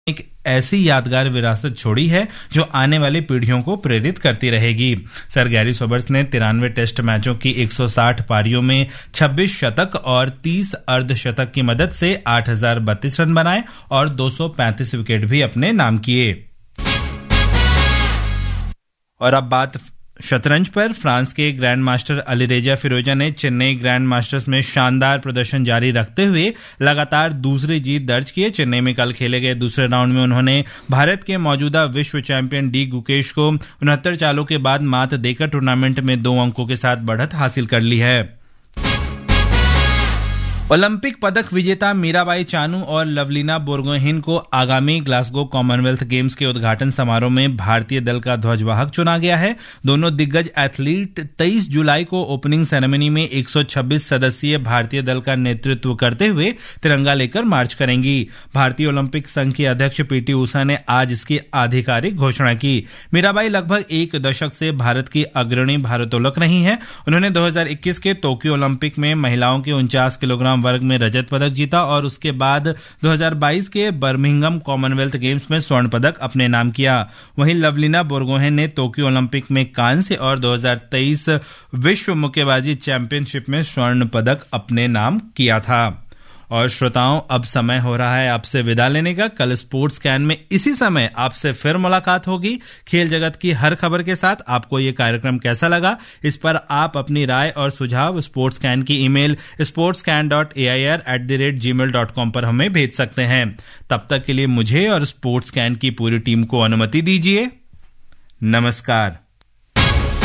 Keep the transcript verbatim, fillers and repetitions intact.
एक ऐसी यादगार विरासत छोड़ी है जो आने वाली पीढ़ियों को प्रेरित करती रहेगी। सर गैरी सोबर्स ने तिरानवे टेस्ट मैचों की एक सौ साठ पारियों में छब्बीस शतक और तीस अर्धशतक की मदद से आठ हजार बत्तीस रन बनाए और दो सौ पैंतीस विकेट भी अपने नाम किए। और अब बात शतरंज पर। फ्रांस के ग्रैंड मास्टर अलीरेजा फिरोजा ने चेन्नई ग्रैंड मास्टर्स में शानदार प्रदर्शन जारी रखते हुए लगातार दूसरी जीत दर्ज की है। चेन्नई में कल खेले गए दूसरे राउंड में उन्होंने भारत के मौजूदा विश्व चैंपियन डी गुकेश को उनहत्तर चालों के बाद मात देकर टूर्नामेंट में दो अंकों के साथ बढ़त हासिल कर ली है। ओलंपिक पदक विजेता मीराबाई चानू और लवलीना बोरगोहेन को आगामी ग्लासगो कॉमनवेल्थ गेम्स के उद्घाटन समारोह में भारतीय दल का ध्वजवाहक चुना गया है। दोनों दिग्गज एथलीट तेईस जुलाई को ओपनिंग सेरेमनी में एक सौ छब्बीस सदस्यीय भारतीय दल का नेतृत्व करते हुए तिरंगा लेकर मार्च करेंगी। भारतीय ओलंपिक संघ की अध्यक्ष पीटी उषा ने आज इसकी आधिकारिक घोषणा की। मीराबाई लगभग एक दशक से भारत की अग्रणी भारोत्तोलक रही हैं। उन्होंने दो हजार इक्कीस के टोक्यो ओलंपिक में महिलाओं के उनचास किलोग्राम वर्ग में रजत पदक जीता और उसके बाद दो हजार बाईस के बर्मिंघम कॉमनवेल्थ गेम्स में स्वर्ण पदक अपने नाम किया। वहीं लवलीना बोरगोहेन ने टोक्यो ओलंपिक में कांस्य और दो हजार तेईस विश्व मुक्केबाजी चैंपियनशिप में स्वर्ण पदक अपने नाम किया था। और श्रोताओं, अब समय हो रहा है आपसे विदा लेने का। कल स्पोर्ट्स कैन में इसी समय आपसे फिर मुलाकात होगी खेल जगत की हर खबर के साथ। आपको ये कार्यक्रम कैसा लगा, इस पर आप अपनी राय और सुझाव स्पोर्ट्स कैन की email sports can dot A I R at the rate ji mail dot com पर हमें भेज सकते हैं। तब तक के लिए मुझे और स्पोर्ट्स कैन की पूरी टीम को अनुमति दीजिए। नमस्कार।